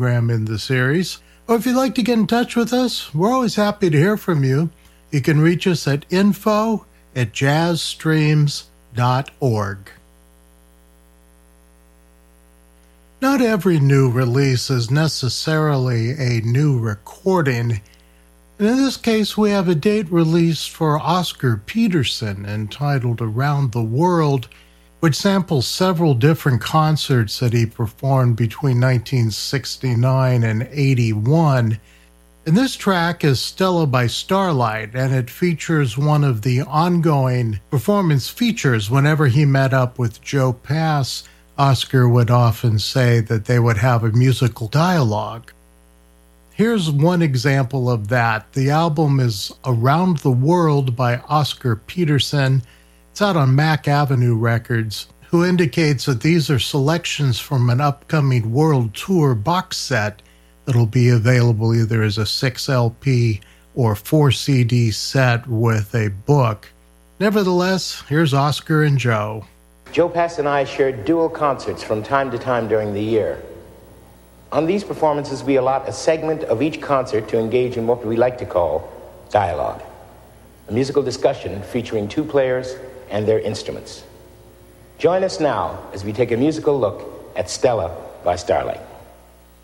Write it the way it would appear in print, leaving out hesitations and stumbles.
program in the series. Or if you'd like to get in touch with us, we're always happy to hear from you. You can reach us at info@jazzstreams.org. Not every new release is necessarily a new recording. And in this case, we have a date released for Oscar Peterson entitled Around the World, which samples several different concerts that he performed between 1969 and 81. And this track is Stella by Starlight, and it features one of the ongoing performance features. Whenever he met up with Joe Pass, Oscar would often say that they would have a musical dialogue. Here's one example of that. The album is Around the World by Oscar Peterson. It's out on Mack Avenue Records, who indicates that these are selections from an upcoming world tour box set that'll be available either as a 6LP or 4CD set with a book. Nevertheless, here's Oscar and Joe. Joe Pass and I shared dual concerts from time to time during the year. On these performances, we allot a segment of each concert to engage in what we like to call dialogue, a musical discussion featuring two players and their instruments. Join us now as we take a musical look at Stella by Starlight.